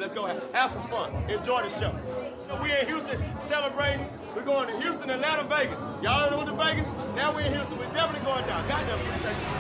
let's go have some fun. Enjoy the show. We in Houston celebrating. We're going to Houston, Atlanta, Vegas. Y'all know the Vegas? Now we're in Houston. We're definitely going down. Goddamn appreciate you.